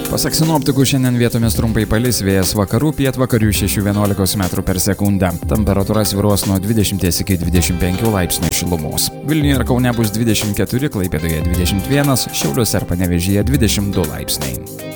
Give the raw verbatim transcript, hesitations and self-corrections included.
Pasak sinoptikų, šiandien vietomis trumpai palis, vėjas vakarų pietvakarių šešių vienuolikos metrų per sekundę. Temperatūra svyruos nuo dvidešimt iki dvidešimt penkių laipsnių šilumos. Vilniuje ir Kaune bus dvidešimt keturi, Klaipėdoje dvidešimt vienas, Šiauliuose ir Panevėžyje dvidešimt du laipsniai.